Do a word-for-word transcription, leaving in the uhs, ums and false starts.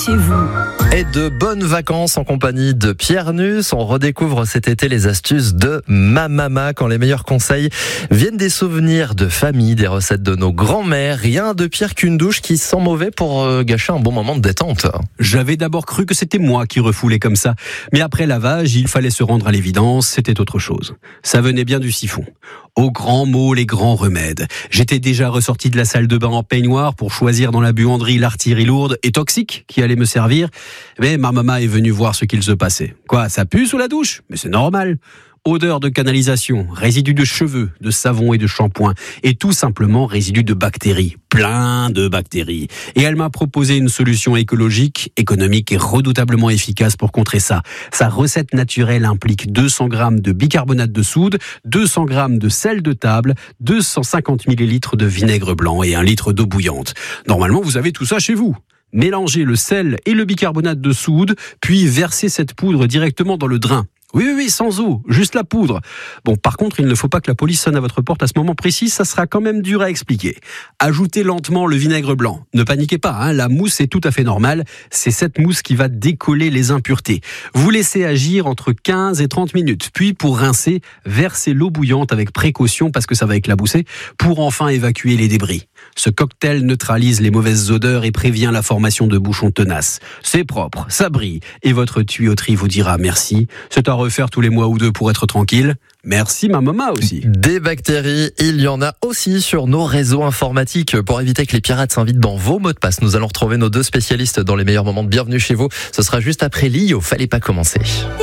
Chez vous. Et de bonnes vacances en compagnie de Pierre Nuss. On redécouvre cet été les astuces de ma maman quand les meilleurs conseils viennent des souvenirs de famille, des recettes de nos grands-mères. Rien de pire qu'une douche qui sent mauvais pour gâcher un bon moment de détente. J'avais d'abord cru que c'était moi qui refoulais comme ça. Mais après lavage, il fallait se rendre à l'évidence, c'était autre chose. Ça venait bien du siphon. Aux grands mots, les grands remèdes. J'étais déjà ressorti de la salle de bain en peignoir pour choisir dans la buanderie l'artillerie lourde et toxique qui allait me servir. Mais ma maman est venue voir ce qu'il se passait. Quoi, ça pue sous la douche ? Mais c'est normal. Odeur de canalisation, résidus de cheveux, de savon et de shampoing, et tout simplement résidus de bactéries, plein de bactéries. Et elle m'a proposé une solution écologique, économique et redoutablement efficace pour contrer ça. Sa recette naturelle implique deux cents grammes de bicarbonate de soude, deux cents grammes de sel de table, deux cent cinquante millilitres de vinaigre blanc et un litre d'eau bouillante. Normalement, vous avez tout ça chez vous. Mélangez le sel et le bicarbonate de soude, puis versez cette poudre directement dans le drain. Oui, oui, oui, sans eau, juste la poudre. Bon, par contre, il ne faut pas que la police sonne à votre porte à ce moment précis, ça sera quand même dur à expliquer. Ajoutez lentement le vinaigre blanc. Ne paniquez pas, hein, la mousse est tout à fait normale. C'est cette mousse qui va décoller les impuretés. Vous laissez agir entre quinze et trente minutes. Puis, pour rincer, versez l'eau bouillante avec précaution parce que ça va éclabousser, pour enfin évacuer les débris. Ce cocktail neutralise les mauvaises odeurs et prévient la formation de bouchons tenaces. C'est propre, ça brille, et votre tuyauterie vous dira merci. C'est à refaire tous les mois ou deux pour être tranquille. Merci ma maman aussi. Des bactéries, il y en a aussi sur nos réseaux informatiques. Pour éviter que les pirates s'invitent dans vos mots de passe, nous allons retrouver nos deux spécialistes dans les meilleurs moments de Bienvenue chez vous. Ce sera juste après Lio, fallait pas commencer.